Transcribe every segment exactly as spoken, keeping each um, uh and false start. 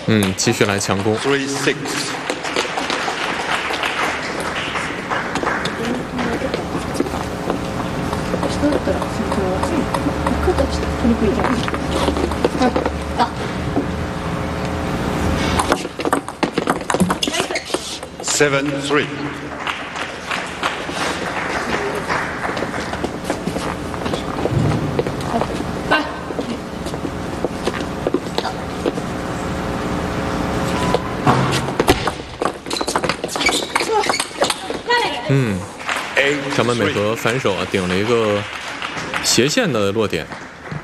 嗯，继续来强攻。 Three six. Seven three. Mm. 嗯，长本美和反手啊顶了一个斜线的落点。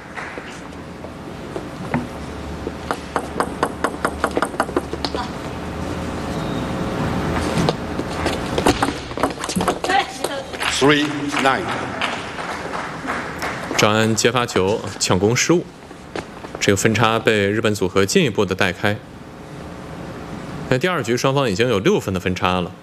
Three nine. 张安接发球抢攻失误，这个分差被日本组合进一步的带开。那第二局双方已经有六分的分差了。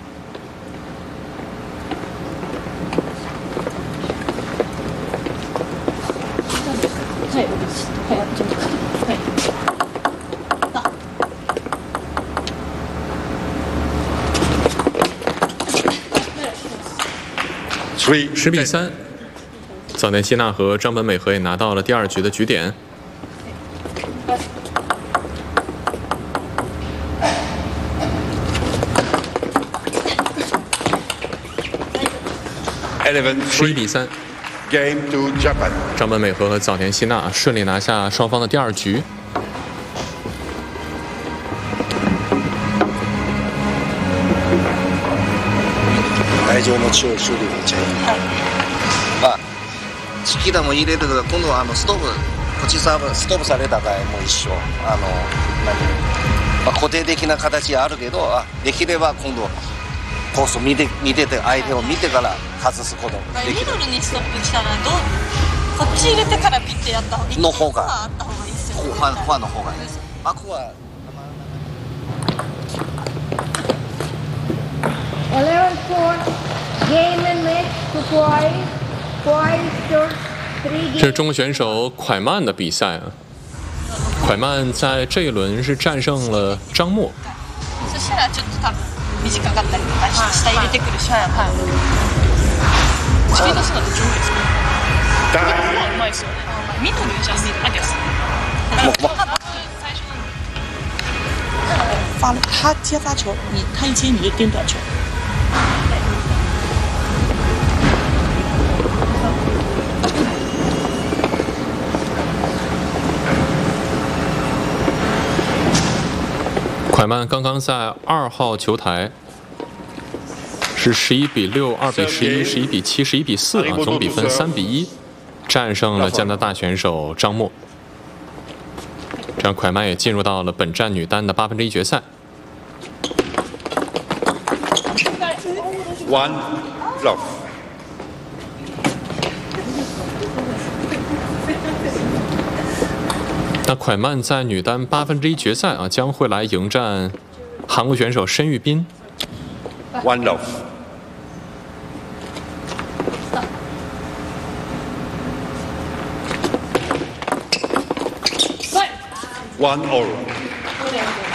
十比三，早田希娜和张本美和也拿到了第二局的局点。十一比三 Game to Japan. 张本美和和早田希娜顺利拿下双方的第二局。 台上の強い守備が一番いい。まあチキータも入れるけど今度はあのストーブこっちサーブストーブされた場合も一緒。あの何、まあ、固定的な形あるけどあできれば今度コースを見て見てて相手を見てから外すこともできる。 ミドルにストップしたらどうこっち入れてからピッてやった方がいいの方があった方がいいですよね。 ファンファンの方がいいです。あこは eleven four. Game and match to five. Five short. Three 这是中国选手蒯曼的比赛啊。蒯曼在这一轮是战胜了张默。 そしたらちょっと多分短かったりとか下入れてくるし、はいはい。スピードスナって上位ですか？うまいですよね。ミドルじゃん。あです。发他接发球，你他一接你就盯短球。 蒯曼刚刚在二号球台是十一比六、二比十一、十一比七、十一比四啊，总比分三比一，战胜了加拿大选手张默。这样蒯曼也进入到了本站女单的八分之一决赛。 One love. 那蒯曼在女单八分之一决赛啊，将会来迎战韩国选手申玉彬。 One love. One all.